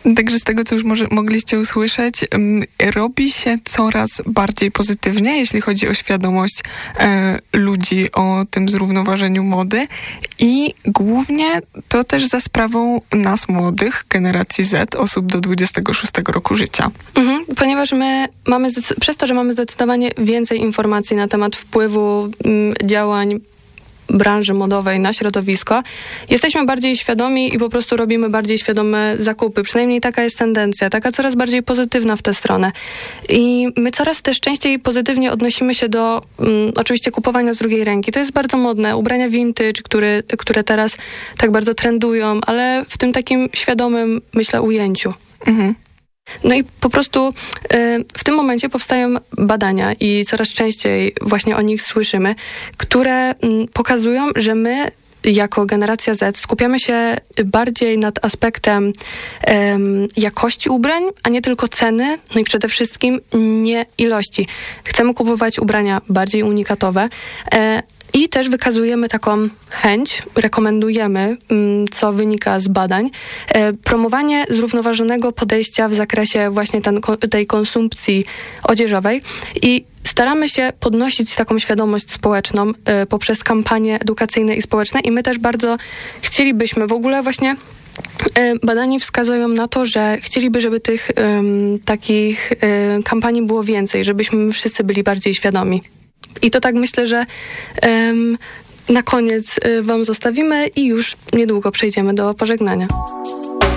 Także z tego, co już mogliście usłyszeć, robi się coraz bardziej pozytywnie, jeśli chodzi o świadomość ludzi o tym zrównoważeniu mody i głównie to też za sprawą nas młodych, generacji Z, osób do 26 roku życia. Ponieważ przez to, że mamy zdecydowanie więcej informacji na temat wpływu działań branży modowej na środowisko, jesteśmy bardziej świadomi i po prostu robimy bardziej świadome zakupy. Przynajmniej taka jest tendencja, taka coraz bardziej pozytywna w tę stronę. I my coraz też częściej pozytywnie odnosimy się do oczywiście kupowania z drugiej ręki. To jest bardzo modne. Ubrania vintage, które teraz tak bardzo trendują, ale w tym takim świadomym, myślę, ujęciu. No i po prostu w tym momencie powstają badania i coraz częściej właśnie o nich słyszymy, które pokazują, że my jako generacja Z skupiamy się bardziej nad aspektem jakości ubrań, a nie tylko ceny, no i przede wszystkim nie ilości. Chcemy kupować ubrania bardziej unikatowe, i też wykazujemy taką chęć, rekomendujemy, co wynika z badań, promowanie zrównoważonego podejścia w zakresie właśnie tej konsumpcji odzieżowej i staramy się podnosić taką świadomość społeczną poprzez kampanie edukacyjne i społeczne i my też bardzo chcielibyśmy, w ogóle właśnie badani wskazują na to, że chcieliby, żeby tych takich kampanii było więcej, żebyśmy wszyscy byli bardziej świadomi. I to tak myślę, że na koniec wam zostawimy i już niedługo przejdziemy do pożegnania.